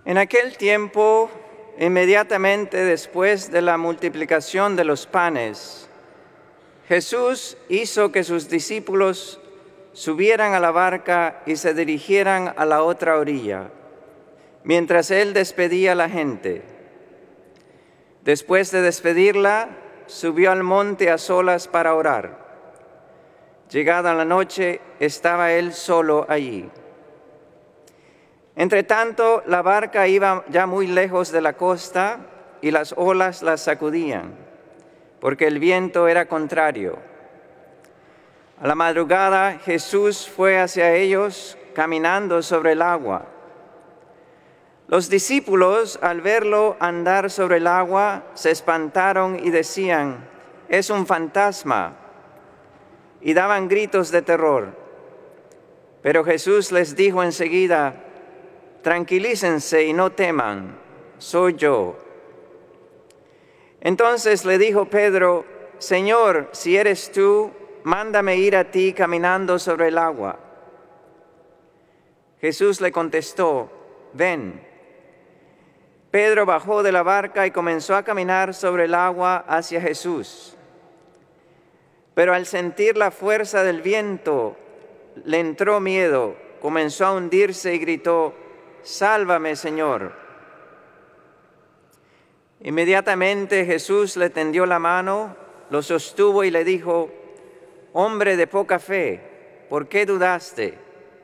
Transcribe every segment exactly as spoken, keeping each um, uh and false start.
En aquel tiempo, inmediatamente después de la multiplicación de los panes, Jesús hizo que sus discípulos subieran a la barca y se dirigieran a la otra orilla, mientras él despedía a la gente. Después de despedirla, subió al monte a solas para orar. Llegada la noche, estaba él solo allí. Entretanto, la barca iba ya muy lejos de la costa y las olas la sacudían, porque el viento era contrario. A la madrugada, Jesús fue hacia ellos caminando sobre el agua. Los discípulos, al verlo andar sobre el agua, se espantaron y decían: «Es un fantasma», y daban gritos de terror. Pero Jesús les dijo enseguida: «Tranquilícense y no teman, soy yo». Entonces le dijo Pedro: «Señor, si eres tú, mándame ir a ti caminando sobre el agua». Jesús le contestó: «Ven». Pedro bajó de la barca y comenzó a caminar sobre el agua hacia Jesús. Pero al sentir la fuerza del viento, le entró miedo, comenzó a hundirse y gritó: «Sálvame, Señor». Inmediatamente Jesús le tendió la mano, lo sostuvo y le dijo: «Hombre de poca fe, ¿por qué dudaste?».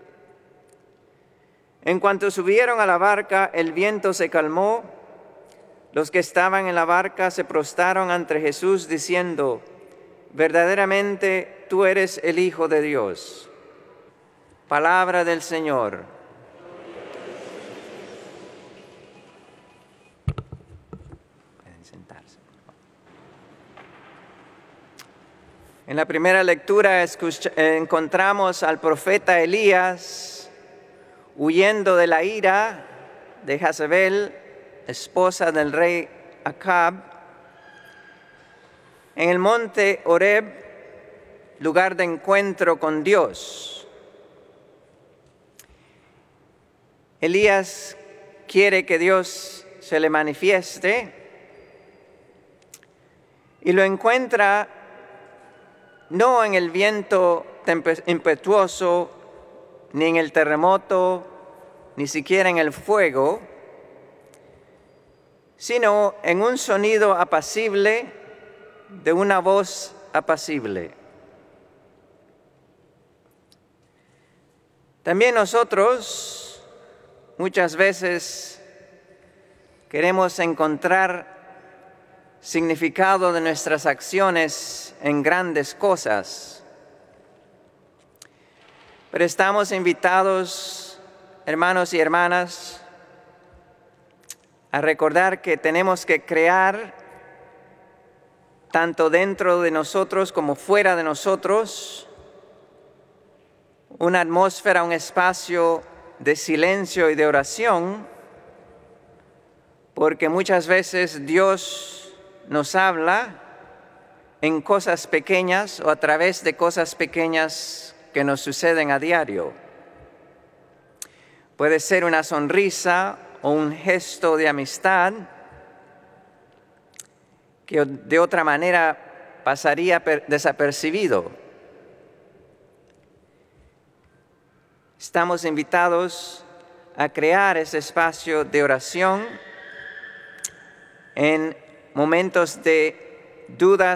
En cuanto subieron a la barca, el viento se calmó. Los que estaban en la barca se prostraron ante Jesús diciendo: «Verdaderamente tú eres el Hijo de Dios». Palabra del Señor. Pueden sentarse. En la primera lectura escucha, encontramos al profeta Elías huyendo de la ira de Jezabel, esposa del rey Acab, en el monte Horeb, lugar de encuentro con Dios. Elías quiere que Dios se le manifieste y lo encuentra no en el viento impetuoso, ni en el terremoto, ni siquiera en el fuego, sino en un sonido apacible de una voz apacible. También nosotros muchas veces queremos encontrar significado de nuestras acciones en grandes cosas. Pero estamos invitados, hermanos y hermanas, a recordar que tenemos que crear, tanto dentro de nosotros como fuera de nosotros, una atmósfera, un espacio de silencio y de oración, porque muchas veces Dios nos habla en cosas pequeñas o a través de cosas pequeñas que nos suceden a diario. Puede ser una sonrisa o un gesto de amistad que de otra manera pasaría desapercibido. Estamos invitados a crear ese espacio de oración en momentos de dudas